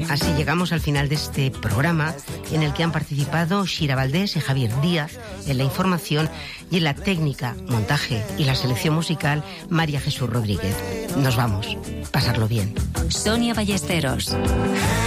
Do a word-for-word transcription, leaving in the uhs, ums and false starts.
Así llegamos al final de este programa en el que han participado Shira Valdés y Javier Díaz en la información y en la técnica, montaje y la selección musical María Jesús Rodríguez. Nos vamos. Pasarlo bien. Sonia Ballesteros.